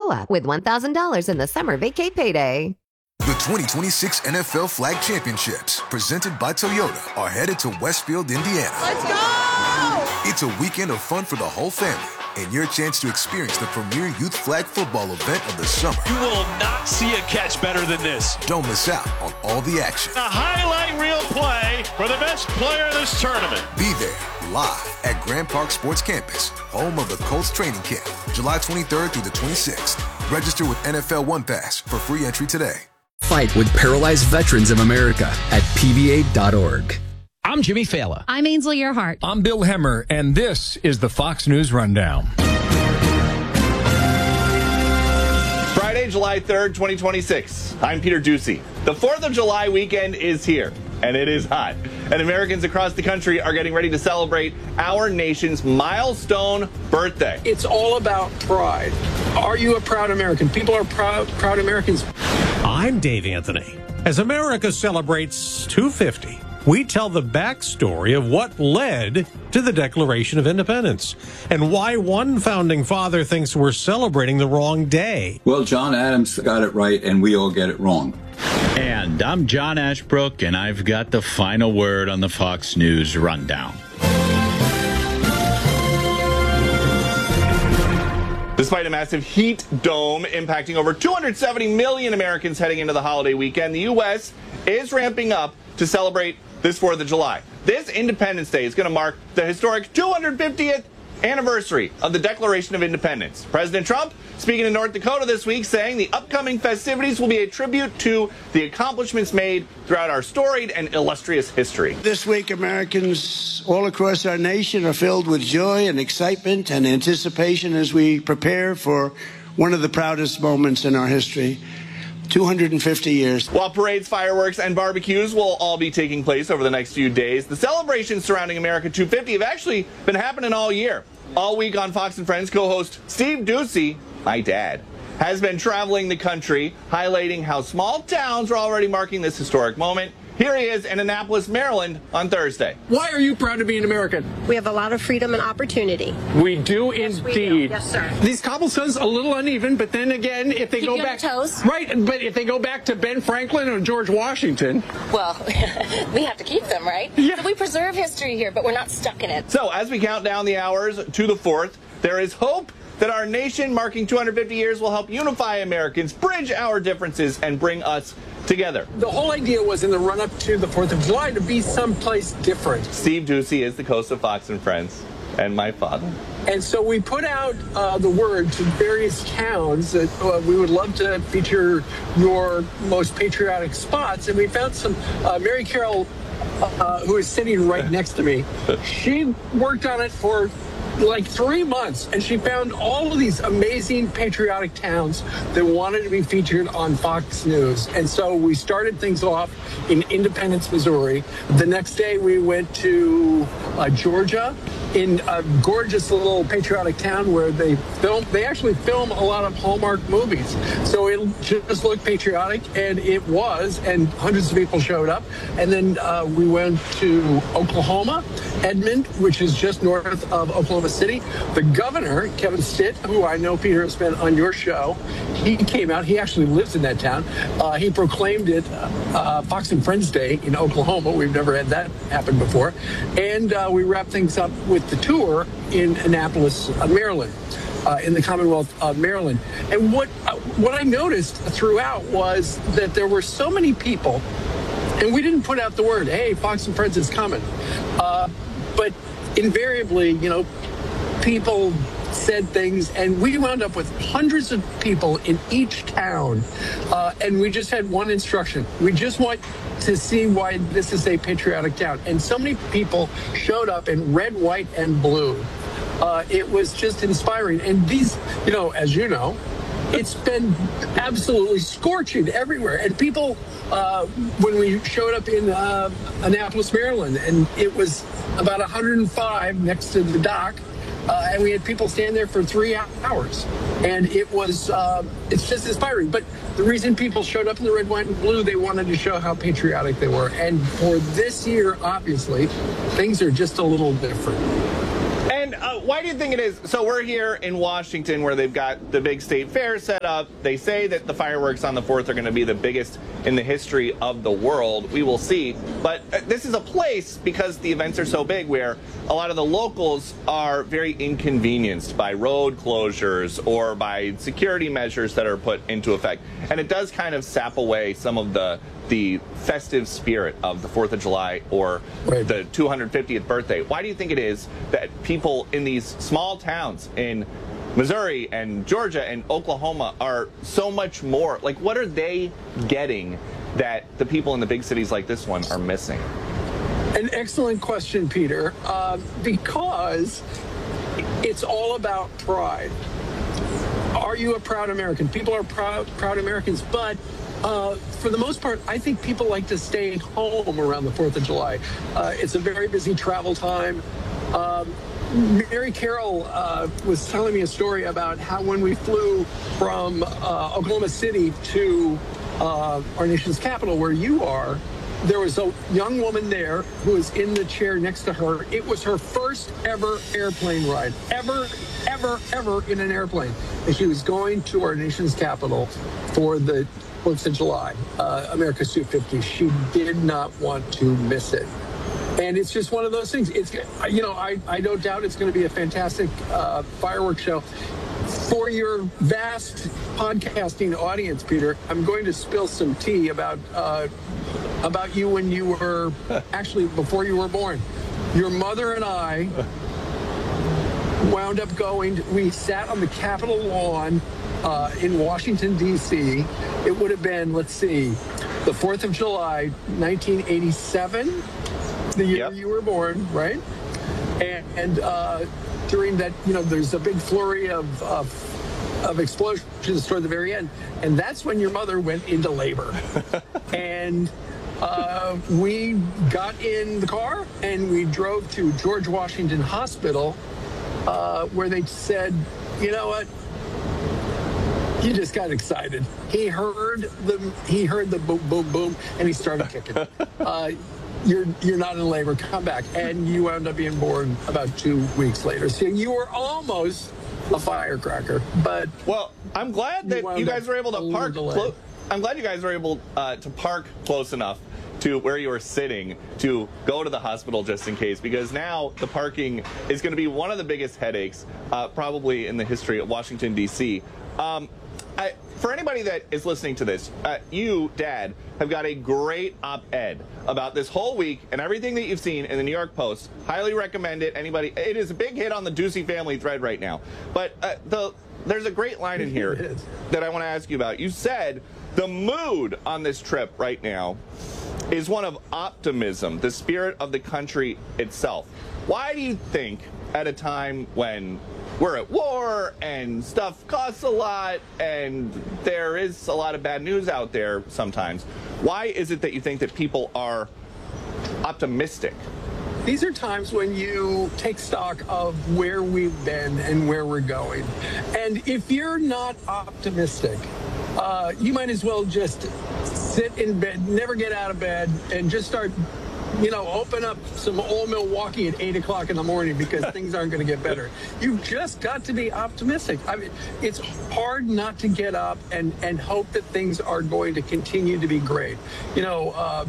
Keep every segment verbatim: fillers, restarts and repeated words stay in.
COLA with one thousand dollars in the summer vacay payday. The twenty twenty-six N F L Flag Championships, presented by Toyota, are headed to Westfield, Indiana. Let's go! It's a weekend of fun for the whole family and your chance to experience the premier youth flag football event of the summer. You will not see a catch better than this. Don't miss out on all the action. A highlight reel play for the best player in this tournament. Be there live at Grand Park Sports Campus, home of the Colts training camp, July twenty-third through the twenty-sixth. Register with N F L One Pass for free entry today. Fight with Paralyzed Veterans of America at P V A dot org. I'm Jimmy Fallon. I'm Ainsley Earhart. I'm Bill Hemmer, and this is the Fox News Rundown. Friday, July third, twenty twenty-six. I'm Peter Ducey. The fourth of July weekend is here, and it is hot. And Americans across the country are getting ready to celebrate our nation's milestone birthday. It's all about pride. Are you a proud American? People are proud, proud Americans. I'm Dave Anthony. As America celebrates two fifty, we tell the backstory of what led to the Declaration of Independence and why one founding father thinks we're celebrating the wrong day. Well, John Adams got it right, and we all get it wrong. And I'm John Ashbrook, and I've got the final word on the Fox News Rundown. Despite a massive heat dome impacting over two hundred seventy million Americans heading into the holiday weekend, the U S is ramping up to celebrate this fourth of July. This Independence Day is going to mark the historic two hundred fiftieth anniversary of the Declaration of Independence. President Trump speaking in North Dakota this week, saying the upcoming festivities will be a tribute to the accomplishments made throughout our storied and illustrious history. This week, Americans all across our nation are filled with joy and excitement and anticipation as we prepare for one of the proudest moments in our history. two hundred fifty years. While parades, fireworks, and barbecues will all be taking place over the next few days, the celebrations surrounding America two fifty have actually been happening all year. All week on Fox and Friends, co-host Steve Ducey, my dad, has been traveling the country, highlighting how small towns are already marking this historic moment. Here he is in Annapolis, Maryland on Thursday. Why are you proud to be an American? We have a lot of freedom and opportunity. We do yes, indeed. We do. Yes, sir. These cobblestones a little uneven, but then again, if they Keep go you back, on your toes. right? But if they go back to Ben Franklin or George Washington, well, we have to keep them, right? Yeah. So we preserve history here, but we're not stuck in it. So as we count down the hours to the fourth, there is hope that our nation, marking two hundred fifty years, will help unify Americans, bridge our differences, and bring us together. The whole idea was in the run-up to the fourth of July to be someplace different. Steve Ducey is the host of Fox and Friends, and my father. And so we put out uh, the word to various towns that uh, we would love to feature your most patriotic spots. And we found some, uh, Mary Carroll, uh, who is sitting right next to me, she worked on it for like three months, and she found all of these amazing patriotic towns that wanted to be featured on Fox News. And so we started things off in Independence, Missouri. The next day we went to uh, Georgia, in a gorgeous little patriotic town where they film, they actually film a lot of Hallmark movies. So it just looked patriotic, and it was, and hundreds of people showed up. And then uh, we went to Oklahoma, Edmond, which is just north of Oklahoma City. The governor, Kevin Stitt, who I know, Peter, has been on your show, he came out. He actually lives in that town. Uh, he proclaimed it uh, Fox and Friends Day in Oklahoma. We've never had that happen before. And uh, we wrapped things up with the tour in Annapolis, uh, Maryland, uh, in the Commonwealth of Maryland. And what uh, what I noticed throughout was that there were so many people, and we didn't put out the word, hey, Fox and Friends is coming. Uh, but invariably, you know, people said things, and we wound up with hundreds of people in each town, uh, and we just had one instruction. We just want to see why this is a patriotic town. And so many people showed up in red, white, and blue. Uh, it was just inspiring. And these, you know, as you know, it's been absolutely scorching everywhere. And people, uh, when we showed up in uh, Annapolis, Maryland, and it was about one hundred five next to the dock, Uh, and we had people stand there for three hours. And it was, uh, it's just inspiring. But the reason people showed up in the red, white, and blue, they wanted to show how patriotic they were. And for this year, obviously, things are just a little different. And And uh, why do you think it is? So we're here in Washington where they've got the big state fair set up. They say that the fireworks on the fourth are going to be the biggest in the history of the world. We will see. But uh, this is a place, because the events are so big, where a lot of the locals are very inconvenienced by road closures or by security measures that are put into effect. And it does kind of sap away some of the the festive spirit of the fourth of July or right. the two hundred fiftieth birthday. Why do you think it is that people in these small towns in Missouri and Georgia and Oklahoma are so much more? Like, what are they getting that the people in the big cities like this one are missing? An excellent question, Peter, uh, because it's all about pride. Are you a proud American? People are proud, proud Americans, but Uh, for the most part, I think people like to stay home around the fourth of July. Uh, it's a very busy travel time. Um, Mary Carroll uh, was telling me a story about how when we flew from uh, Oklahoma City to uh, our nation's capital, where you are, there was a young woman there who was in the chair next to her. It was her first ever airplane ride, ever, ever, ever in an airplane. And she was going to our nation's capital for the fourth of July, uh, America's two fifty. She did not want to miss it. And it's just one of those things. It's, you know, I, I don't doubt it's going to be a fantastic uh, fireworks show. For your vast podcasting audience, Peter, I'm going to spill some tea about uh, about you when you were, actually before you were born. Your mother and I wound up going, we sat on the Capitol lawn uh, in Washington, D C It would have been, let's see, the fourth of July, nineteen eighty-seven, the year yep. you were born, right? And, and uh, during that, you know, there's a big flurry of, of of explosions toward the very end. And that's when your mother went into labor. And uh, we got in the car and we drove to George Washington Hospital, uh, where they said, you know what? He just got excited. He heard the he heard the boom, boom, boom, and he started kicking. Uh, you're you're not in labor. Come back, and you wound up being born about two weeks later. So you were almost a firecracker. But well, I'm glad that you, you guys were able to park. Clo- I'm glad you guys were able uh, to park close enough to where you were sitting to go to the hospital just in case, because now the parking is going to be one of the biggest headaches uh, probably in the history of Washington, D C Um, I, for anybody that is listening to this, uh, you, Dad, have got a great op-ed about this whole week and everything that you've seen in the New York Post. Highly recommend it. Anybody, it is a big hit on the Ducey family thread right now. But uh, the there's a great line in here that I want to ask you about. You said the mood on this trip right now is one of optimism, the spirit of the country itself. Why do you think, at a time when we're at war and stuff costs a lot and there is a lot of bad news out there sometimes, why is it that you think that people are optimistic? These are times when you take stock of where we've been and where we're going. And if you're not optimistic, uh, you might as well just sit in bed, never get out of bed, and just start, you know, open up some old Milwaukee at eight o'clock in the morning, because things aren't going to get better. You've just got to be optimistic. I mean, it's hard not to get up and, and hope that things are going to continue to be great. You know, um,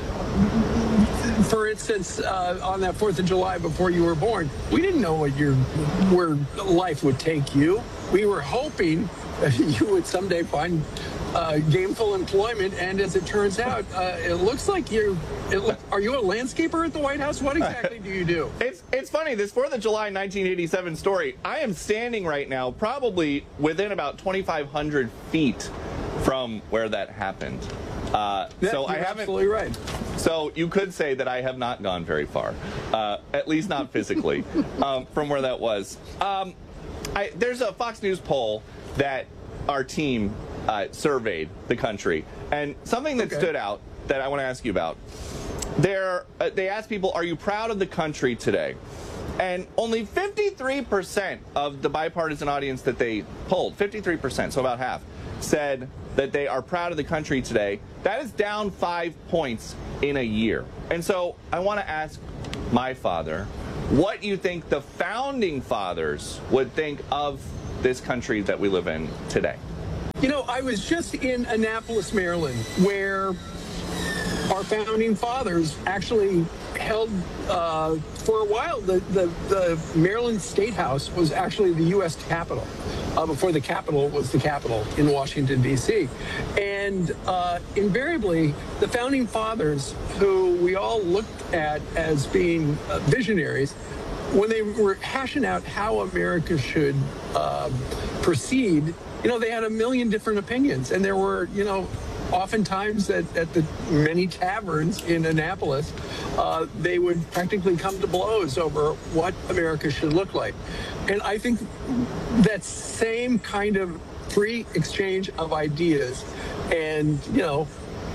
for instance, uh, on that fourth of July before you were born, we didn't know what your where life would take you. We were hoping that you would someday find Uh, gainful employment, and as it turns out, uh, it looks like you're. It look, are you a landscaper at the White House? What exactly do you do? It's it's funny. This fourth of July nineteen eighty-seven story. I am standing right now, probably within about twenty-five hundred feet from where that happened. Uh, yeah, so I you're haven't. Absolutely right. So you could say that I have not gone very far, uh, at least not physically, um, from where that was. Um, I, there's a Fox News poll that our team Uh, surveyed the country, and something that okay. stood out that I want to ask you about. There, uh, they asked people, "Are you proud of the country today?" And only fifty-three percent of the bipartisan audience that they polled, fifty-three percent, so about half, said that they are proud of the country today. That is down five points in a year. And so I want to ask my father, what you think the founding fathers would think of this country that we live in today. You know, I was just in Annapolis, Maryland, where our founding fathers actually held, uh, for a while, the, the, the Maryland State House was actually the U S Capitol, uh, before the Capitol was the Capitol in Washington, D C And uh, invariably, the founding fathers, who we all looked at as being uh, visionaries, when they were hashing out how America should uh, proceed, you know, they had a million different opinions. And there were, you know, oftentimes at, at the many taverns in Annapolis, uh, they would practically come to blows over what America should look like. And I think that same kind of free exchange of ideas, and, you know,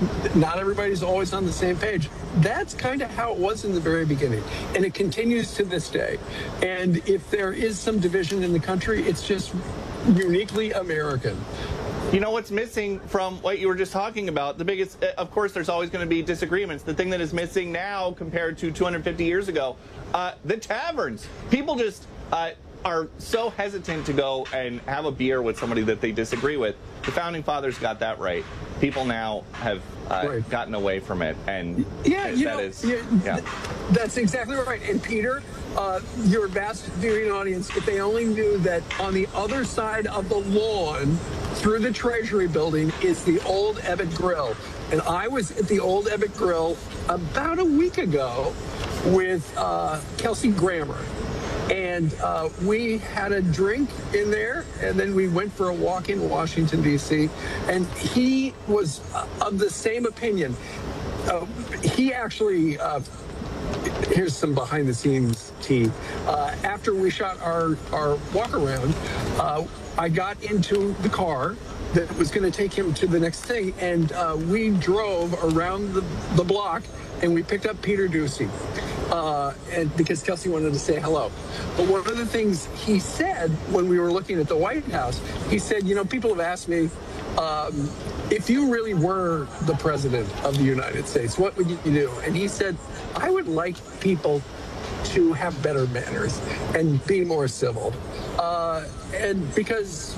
not everybody's always on the same page. That's kind of how it was in the very beginning. And it continues to this day. And if there is some division in the country, it's just uniquely American. You know what's missing from what you were just talking about? The biggest, of course, there's always going to be disagreements. The thing that is missing now compared to two hundred fifty years ago, uh, the taverns. People just uh, are so hesitant to go and have a beer with somebody that they disagree with. The founding fathers got that right. People now have uh, right. gotten away from it, and yeah, you that know, is, yeah, yeah. That's exactly right. And Peter, uh, your vast viewing audience, if they only knew that on the other side of the lawn, through the Treasury building, is the old Ebbett Grill. And I was at the old Ebbett Grill about a week ago with uh, Kelsey Grammer. And uh, we had a drink in there, and then we went for a walk in Washington, D C And he was uh, of the same opinion. Uh, he actually, uh, here's some behind the scenes tea. Uh, after we shot our, our walk around, uh, I got into the car that was going to take him to the next thing, and uh, we drove around the, the block, and we picked up Peter Doocy. Uh, and because Kelsey wanted to say hello. But one of the things he said when we were looking at the White House, he said, you know, people have asked me, um, if you really were the president of the United States, what would you do? And he said, I would like people to have better manners and be more civil. Uh, and because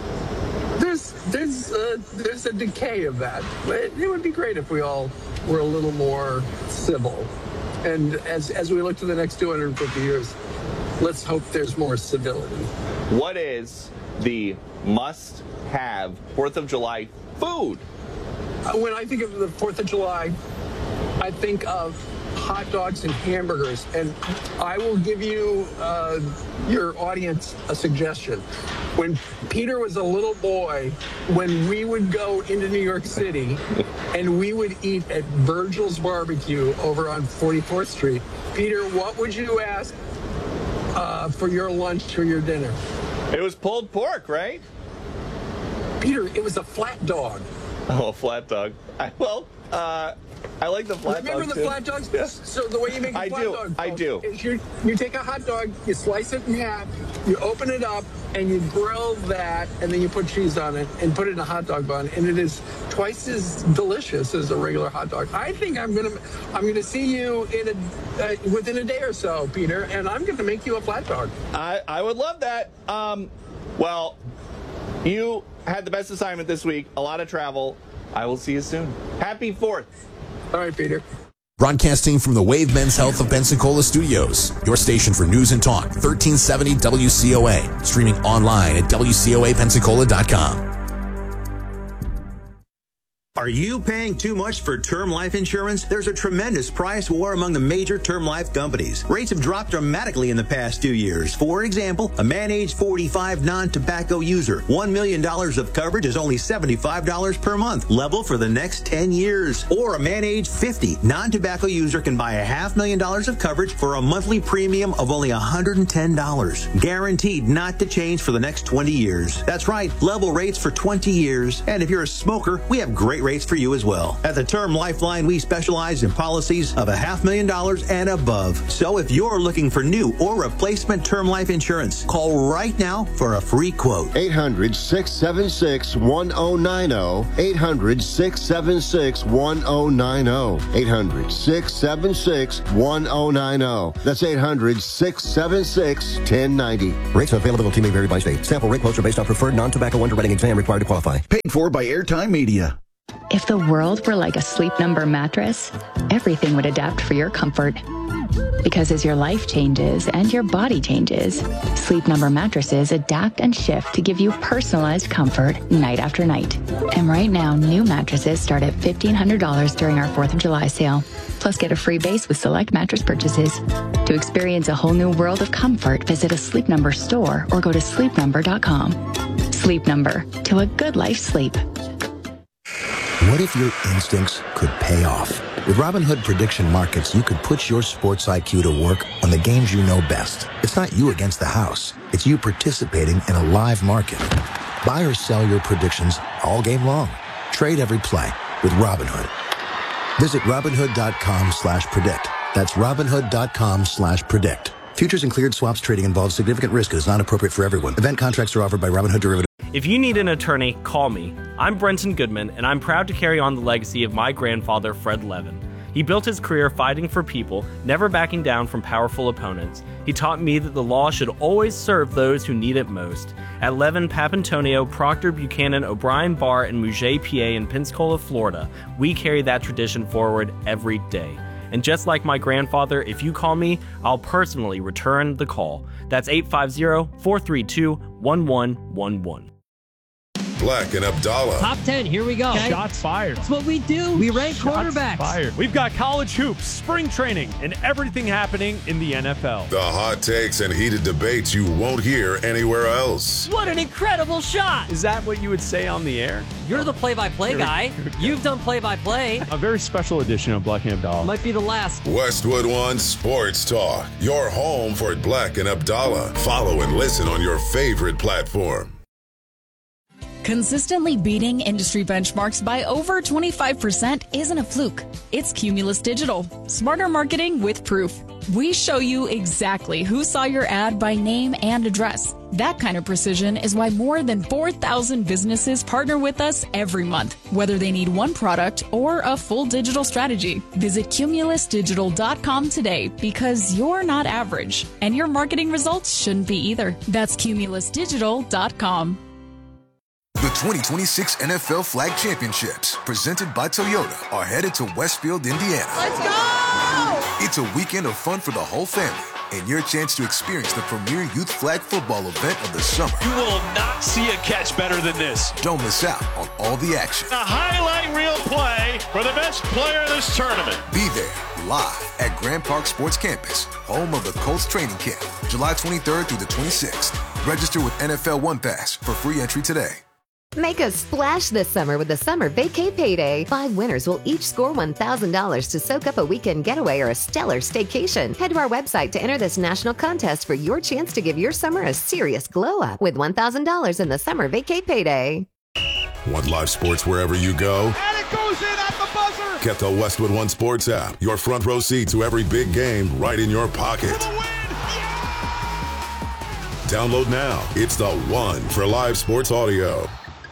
there's there's uh, there's a decay of that. It, it would be great if we all were a little more civil. And as as we look to the next two hundred fifty years, let's hope there's more civility. What is the must-have fourth of July food? Uh, when I think of the fourth of July, I think of hot dogs and hamburgers. And I will give you, uh, your audience, a suggestion. When Peter was a little boy, when we would go into New York City and we would eat at Virgil's Barbecue over on forty-fourth Street, Peter, what would you ask uh, for your lunch or your dinner? It was pulled pork, right? Peter, it was a flat dog. Oh, a flat dog. I, well, uh, I like the flat Remember dogs. the too. flat dogs? Yeah. So the way you make a I flat do, dog, I do. is you, you take a hot dog, you slice it in half, you open it up, and you grill that, and then you put cheese on it and put it in a hot dog bun, and it is twice as delicious as a regular hot dog. I think I'm gonna I'm gonna see you in a uh, within a day or so, Peter, and I'm gonna make you a flat dog. I I would love that. Um, well, you had the best assignment this week. A lot of travel. I will see you soon. Happy fourth. All right, Peter. Broadcasting from the Wave Men's Health of Pensacola studios, your station for news and talk, thirteen seventy W C O A, streaming online at W C O A Pensacola dot com. Are you paying too much for term life insurance? There's a tremendous price war among the major term life companies. Rates have dropped dramatically in the past two years. For example, a man age forty-five non-tobacco user, one million dollars of coverage is only seventy-five dollars per month, level for the next ten years. Or a man age fifty non-tobacco user can buy a half million dollars of coverage for a monthly premium of only one hundred ten dollars. Guaranteed not to change for the next twenty years. That's right, level rates for twenty years. And if you're a smoker, we have great rates rates for you as well. At the Term Lifeline, we specialize in policies of a half million dollars and above. So if you're looking for new or replacement term life insurance, call right now for a free quote. eight hundred, six seven six, one zero nine zero. eight hundred, six seven six, one zero nine zero. eight hundred, six seven six, one zero nine zero. That's eight hundred, six seven six, one zero nine zero. Rates and availability may vary by state. Sample rate quotes are based on preferred non-tobacco underwriting exam required to qualify. Paid for by Airtime Media. If the world were like a Sleep Number mattress, everything would adapt for your comfort. Because as your life changes and your body changes, Sleep Number mattresses adapt and shift to give you personalized comfort night after night. And right now, new mattresses start at fifteen hundred dollars during our fourth of July sale. Plus, get a free base with select mattress purchases. To experience a whole new world of comfort, visit a Sleep Number store or go to sleep number dot com. Sleep Number, to a good life sleep. What if your instincts could pay off? With Robinhood Prediction Markets, you could put your sports I Q to work on the games you know best. It's not you against the house. It's you participating in a live market. Buy or sell your predictions all game long. Trade every play with Robinhood. Visit Robinhood.com slash predict. That's Robinhood.com slash predict. Futures and cleared swaps trading involves significant risk and is not appropriate for everyone. Event contracts are offered by Robinhood Derivative. If you need an attorney, call me. I'm Brenton Goodman, and I'm proud to carry on the legacy of my grandfather, Fred Levin. He built his career fighting for people, never backing down from powerful opponents. He taught me that the law should always serve those who need it most. At Levin, Papantonio, Proctor, Buchanan, O'Brien, Barr, and Mouget P A in Pensacola, Florida, we carry that tradition forward every day. And just like my grandfather, if you call me, I'll personally return the call. That's eight five zero, four three two, one one one one. Black and Abdallah. Top ten, here we go. Okay. Shots fired. That's what we do. We rank Shots quarterbacks. Fired. We've got college hoops, spring training, and everything happening in the N F L. The hot takes and heated debates you won't hear anywhere else. What an incredible shot. Is that what you would say on the air? You're the play-by-play guy. You've done play-by-play. A very special edition of Black and Abdallah. Might be the last. Westwood One Sports Talk. Your home for Black and Abdallah. Follow and listen on your favorite platform. Consistently beating industry benchmarks by over twenty-five percent isn't a fluke. It's Cumulus Digital. Smarter marketing with proof. We show you exactly who saw your ad by name and address. That kind of precision is why more than four thousand businesses partner with us every month, whether they need one product or a full digital strategy. Visit cumulus digital dot com today because you're not average, and your marketing results shouldn't be either. That's cumulus digital dot com. The twenty twenty-six N F L Flag Championships, presented by Toyota, are headed to Westfield, Indiana. Let's go! It's a weekend of fun for the whole family and your chance to experience the premier youth flag football event of the summer. You will not see a catch better than this. Don't miss out on all the action. A highlight reel play for the best player in this tournament. Be there live at Grand Park Sports Campus, home of the Colts training camp, July twenty-third through the twenty-sixth. Register with N F L One Pass for free entry today. Make a splash this summer with the Summer Vacay Payday. Five winners will each score one thousand dollars to soak up a weekend getaway or a stellar staycation. Head to our website to enter this national contest for your chance to give your summer a serious glow up with one thousand dollars in the Summer Vacay Payday. Want live sports wherever you go? And it goes in at the buzzer. Get the Westwood One Sports app. Your front row seat to every big game right in your pocket. Download now. It's the one for live sports audio.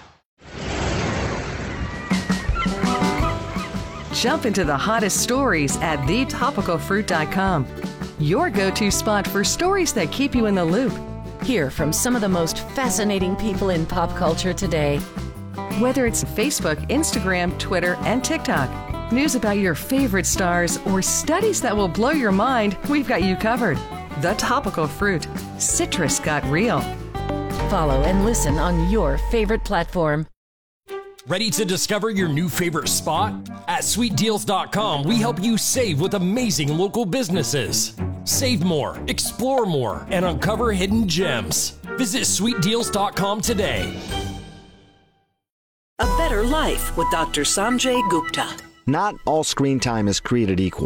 Jump into the hottest stories at the topical fruit dot com. Your go-to spot for stories that keep you in the loop. Hear from some of the most fascinating people in pop culture today. Whether it's Facebook, Instagram, Twitter, and TikTok, news about your favorite stars, or studies that will blow your mind, we've got you covered. The Topical Fruit. Citrus got real. Follow and listen on your favorite platform. Ready to discover your new favorite spot? At sweet deals dot com, we help you save with amazing local businesses. Save more, explore more, and uncover hidden gems. Visit sweet deals dot com today. A better life with Doctor Sanjay Gupta. Not all screen time is created equal.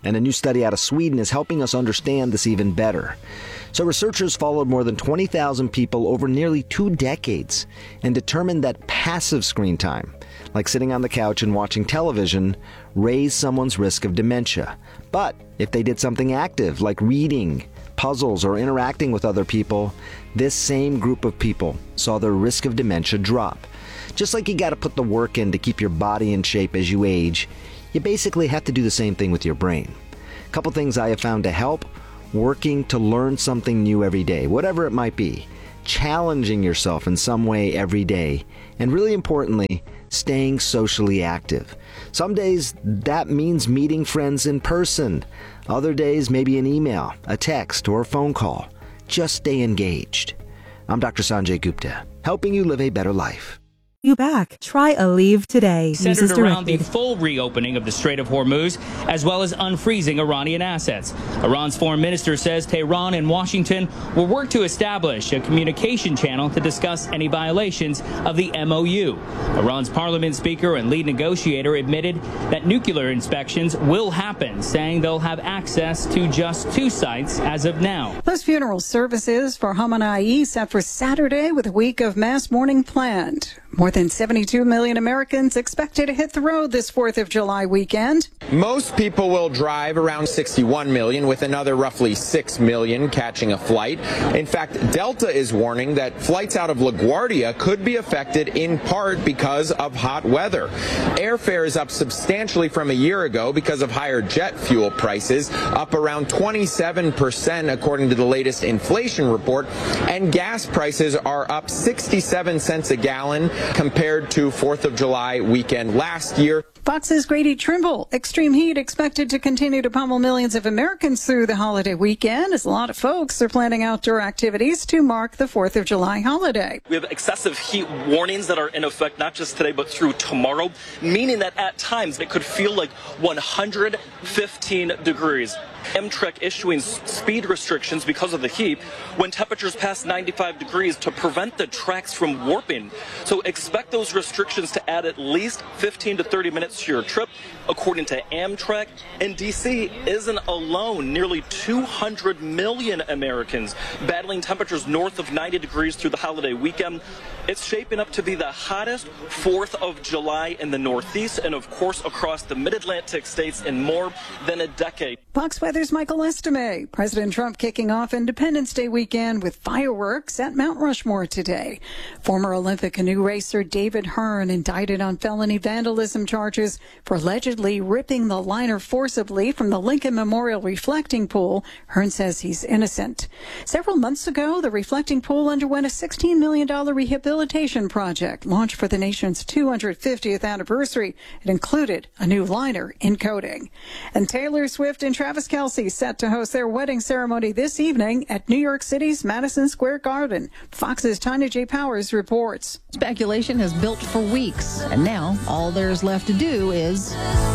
and a new study out of Sweden is helping us understand this even better. So researchers followed more than twenty thousand people over nearly two decades and determined that passive screen time, like sitting on the couch and watching television, raised someone's risk of dementia. But if they did something active, like reading, puzzles, or interacting with other people, this same group of people saw their risk of dementia drop. Just like you got to put the work in to keep your body in shape as you age, you basically have to do the same thing with your brain. A couple things I have found to help: working to learn something new every day, whatever it might be, challenging yourself in some way every day, and really importantly, staying socially active. Some days that means meeting friends in person. Other days maybe an email, a text, or a phone call. Just stay engaged. I'm Doctor Sanjay Gupta, helping you live a better life. You back. Try Aleve today. Centered around the full reopening of the Strait of Hormuz, as well as unfreezing Iranian assets. Iran's foreign minister says Tehran and Washington will work to establish a communication channel to discuss any violations of the M O U. Iran's parliament speaker and lead negotiator admitted that nuclear inspections will happen, saying they'll have access to just two sites as of now. Post funeral services for Khamenei set for Saturday with a week of mass mourning planned. More than seventy-two million Americans expected to hit the road this fourth of July weekend. Most people will drive, around sixty-one million, with another roughly six million catching a flight. In fact, Delta is warning that flights out of LaGuardia could be affected in part because of hot weather. Airfare is up substantially from a year ago because of higher jet fuel prices, up around twenty-seven percent according to the latest inflation report, and gas prices are up sixty-seven cents a gallon compared to fourth of July weekend last year. Fox's Grady Trimble. Extreme heat expected to continue to pummel millions of Americans through the holiday weekend, as a lot of folks are planning outdoor activities to mark the fourth of July holiday. We have excessive heat warnings that are in effect not just today but through tomorrow, meaning that at times it could feel like one hundred fifteen degrees. Amtrak issuing speed restrictions because of the heat when temperatures pass ninety-five degrees to prevent the tracks from warping. So expect those restrictions to add at least fifteen to thirty minutes to your trip. According to Amtrak, and D C isn't alone. Nearly two hundred million Americans battling temperatures north of ninety degrees through the holiday weekend. It's shaping up to be the hottest fourth of July in the Northeast and, of course, across the mid-Atlantic states in more than a decade. Fox Weather's Michael Estime. President Trump kicking off Independence Day weekend with fireworks at Mount Rushmore today. Former Olympic canoe racer David Hearn indicted on felony vandalism charges for allegedly ripping the liner forcibly from the Lincoln Memorial reflecting pool. Hearn says he's innocent. Several months ago, the reflecting pool underwent a sixteen million dollars rehabilitation project launched for the nation's two hundred fiftieth anniversary. It included a new liner and coating. And Taylor Swift and Travis Kelce set to host their wedding ceremony this evening at New York City's Madison Square Garden. Fox's Tanya J. Powers reports. Speculation has built for weeks, and now all there's left to do is...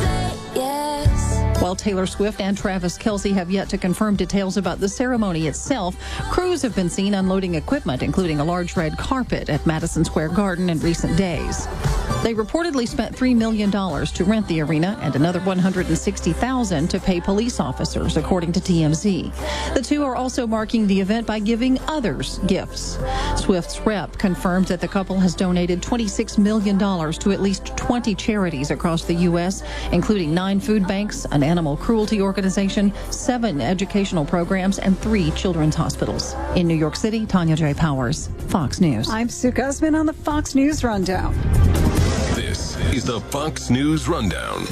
While Taylor Swift and Travis Kelce have yet to confirm details about the ceremony itself, crews have been seen unloading equipment, including a large red carpet at Madison Square Garden in recent days. They reportedly spent three million dollars to rent the arena and another one hundred sixty thousand dollars to pay police officers, according to T M Z. The two are also marking the event by giving others gifts. Swift's rep confirmed that the couple has donated twenty-six million dollars to at least twenty charities across the U S, including nine food banks, an animal cruelty organization, seven educational programs, and three children's hospitals. In New York City, Tanya J. Powers, Fox News. I'm Sue Guzman on the Fox News Rundown. This is the Fox News Rundown.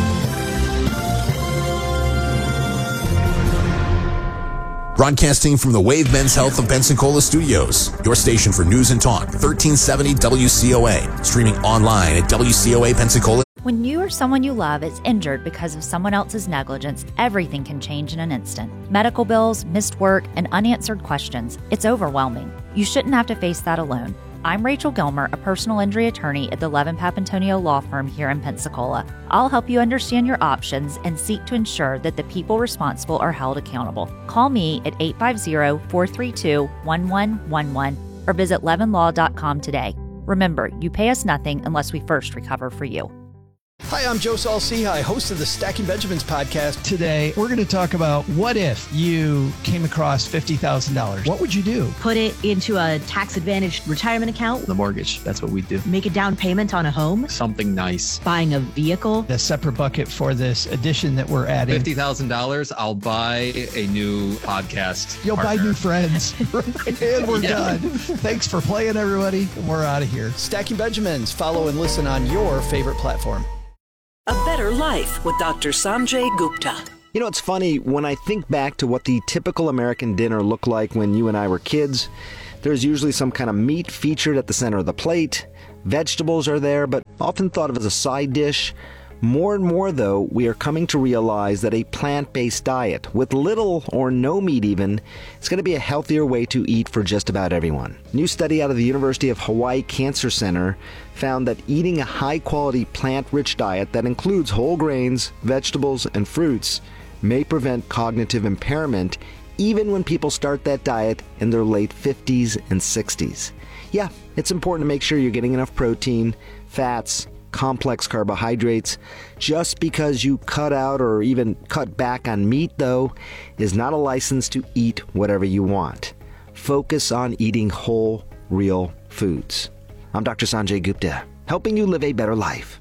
Broadcasting from the Wave Men's Health of Pensacola Studios, your station for news and talk, thirteen seventy W C O A, streaming online at W C O A Pensacola. When you or someone you love is injured because of someone else's negligence, everything can change in an instant. Medical bills, missed work, and unanswered questions. It's overwhelming. You shouldn't have to face that alone. I'm Rachel Gilmer, a personal injury attorney at the Levin Papantonio Law Firm here in Pensacola. I'll help you understand your options and seek to ensure that the people responsible are held accountable. Call me at eight five zero, four three two, one one one one or visit levin law dot com today. Remember, you pay us nothing unless we first recover for you. Hi, I'm Joe Saul-Sehy, host of the Stacking Benjamins podcast. Today, we're going to talk about what if you came across fifty thousand dollars? What would you do? Put it into a tax-advantaged retirement account. The mortgage, that's what we do. Make a down payment on a home. Something nice. Buying a vehicle. The separate bucket for this addition that we're adding. fifty thousand dollars, I'll buy a new podcast. You'll partner. buy new friends. And we're yeah. done. Thanks for playing, everybody. We're out of here. Stacking Benjamins. Follow and listen on your favorite platform. A Better Life with Doctor Sanjay Gupta. You know, it's funny, when I think back to what the typical American dinner looked like when you and I were kids, there's usually some kind of meat featured at the center of the plate. Vegetables are there, but often thought of as a side dish. More and more, though, we are coming to realize that a plant-based diet, with little or no meat even, is going to be a healthier way to eat for just about everyone. A new study out of the University of Hawaii Cancer Center found that eating a high-quality plant-rich diet that includes whole grains, vegetables, and fruits may prevent cognitive impairment even when people start that diet in their late fifties and sixties. Yeah, it's important to make sure you're getting enough protein, fats, complex carbohydrates. Just because you cut out or even cut back on meat, though, is not a license to eat whatever you want. Focus on eating whole, real foods. I'm Doctor Sanjay Gupta, helping you live a better life.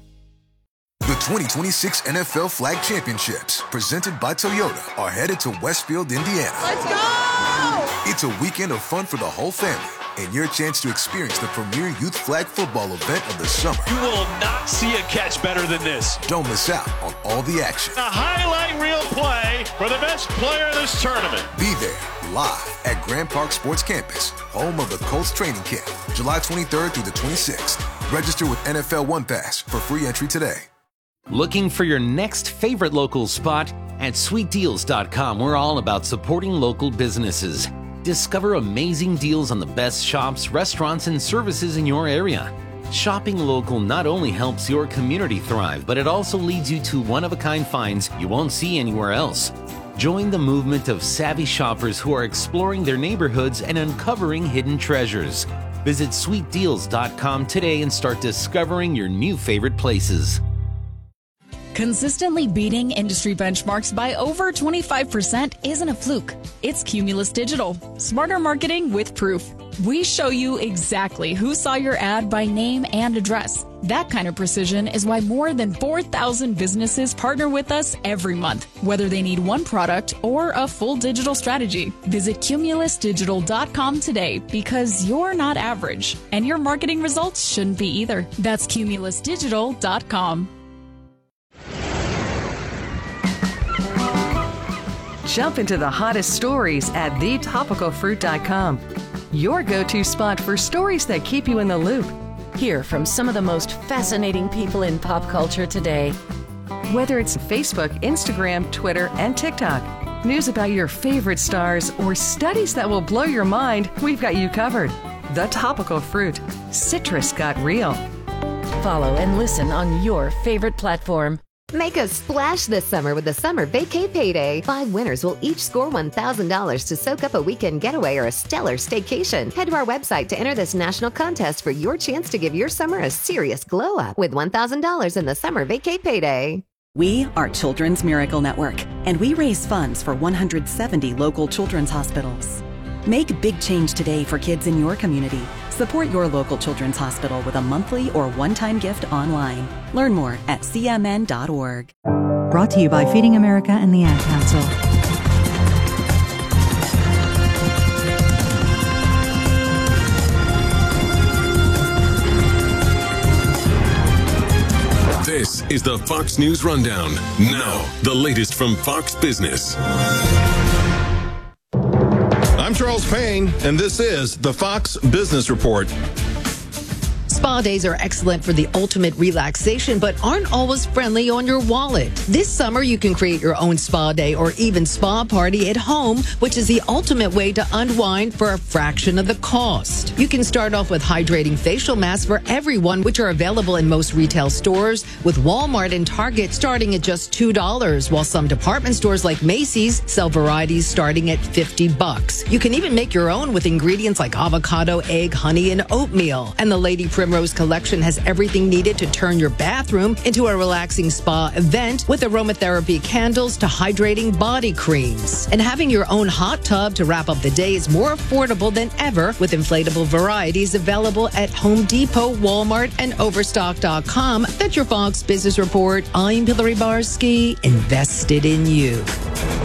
The twenty twenty-six N F L Flag Championships, presented by Toyota, are headed to Westfield, Indiana. Let's go! It's a weekend of fun for the whole family, and your chance to experience the premier youth flag football event of the summer. You will not see a catch better than this. Don't miss out on all the action. A highlight reel play for the best player in this tournament. Be there live at Grand Park Sports Campus, home of the Colts training camp, July twenty-third through the twenty-sixth. Register with N F L One Pass for free entry today. Looking for your next favorite local spot? At sweet deals dot com, we're all about supporting local businesses. Discover amazing deals on the best shops, restaurants, and services in your area. Shopping local not only helps your community thrive, but it also leads you to one-of-a-kind finds you won't see anywhere else. Join the movement of savvy shoppers who are exploring their neighborhoods and uncovering hidden treasures. Visit sweet deals dot com today and start discovering your new favorite places. Consistently beating industry benchmarks by over twenty-five percent isn't a fluke. It's Cumulus Digital. Smarter marketing with proof. We show you exactly who saw your ad by name and address. That kind of precision is why more than four thousand businesses partner with us every month, whether they need one product or a full digital strategy. Visit Cumulus Digital dot com today, because you're not average, and your marketing results shouldn't be either. That's Cumulus Digital dot com. Jump into the hottest stories at the topical fruit dot com. Your go-to spot for stories that keep you in the loop. Hear from some of the most fascinating people in pop culture today. Whether it's Facebook, Instagram, Twitter, and TikTok, news about your favorite stars, or studies that will blow your mind, we've got you covered. The Topical Fruit. Citrus got real. Follow and listen on your favorite platform. Make a splash this summer with the Summer Vacay Payday. Five winners will each score one thousand dollars to soak up a weekend getaway or a stellar staycation. Head to our website to enter this national contest for your chance to give your summer a serious glow up with one thousand dollars in the Summer Vacay Payday. We are Children's Miracle Network, and we raise funds for one hundred seventy local children's hospitals. Make a big change today for kids in your community. Support your local children's hospital with a monthly or one-time gift online. Learn more at c m n dot org. Brought to you by Feeding America and the Ad Council. This is the Fox News Rundown. Now, the latest from Fox Business. I'm Charles Payne, and this is the Fox Business Report. Spa days are excellent for the ultimate relaxation, but aren't always friendly on your wallet. This summer, you can create your own spa day or even spa party at home, which is the ultimate way to unwind for a fraction of the cost. You can start off with hydrating facial masks for everyone, which are available in most retail stores, with Walmart and Target starting at just two dollars, while some department stores like Macy's sell varieties starting at fifty bucks. You can even make your own with ingredients like avocado, egg, honey, and oatmeal. And the Lady Primer Rose collection has everything needed to turn your bathroom into a relaxing spa event, with aromatherapy candles to hydrating body creams. And having your own hot tub to wrap up the day is more affordable than ever, with inflatable varieties available at Home Depot, Walmart, and Overstock dot com. That's your Fox Business Report. I'm Hillary Barsky, invested in you.